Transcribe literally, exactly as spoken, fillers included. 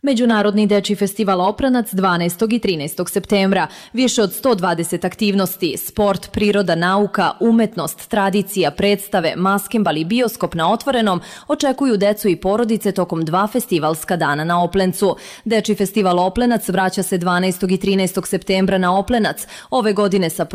Međunarodni dečiji festival Opranac dvanaestog i trinaestog septembra. Više od sto dvadeset aktivnosti, sport, priroda, nauka, umetnost, tradicija, predstave, maskembal i bioskop na otvorenom očekuju decu i porodice tokom dva festivalska dana na Oplencu. Dečiji festival Oplenac vraća se dvanaestog i trinaestog septembra na Oplenac, ove godine sa